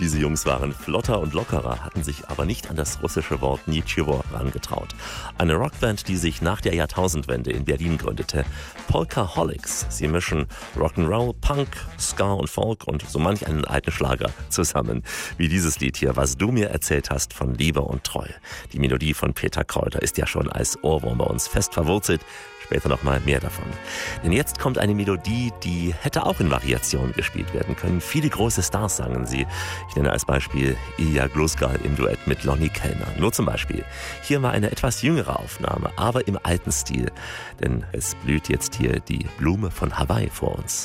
Diese Jungs waren flotter und lockerer, hatten sich aber nicht an das russische Wort Nitschewo herangetraut. Eine Rockband, die sich nach der Jahrtausendwende in Berlin gründete. Polkaholics. Sie mischen Rock'n'Roll, Punk, Ska und Folk und so manch einen alten Schlager zusammen. Wie dieses Lied hier, was du mir erzählt hast von Liebe und Treue. Die Melodie von Peter Kräuter ist ja schon als Ohrwurm bei uns fest verwurzelt. Später noch mal mehr davon. Denn jetzt kommt eine Melodie, die hätte auch in Variationen gespielt werden können. Viele große Stars sangen sie. Ich nenne als Beispiel Ilja Gluskal im Duett mit Lonnie Kellner. Nur zum Beispiel. Hier war eine etwas jüngere Aufnahme, aber im alten Stil. Denn es blüht jetzt hier die Blume von Hawaii vor uns.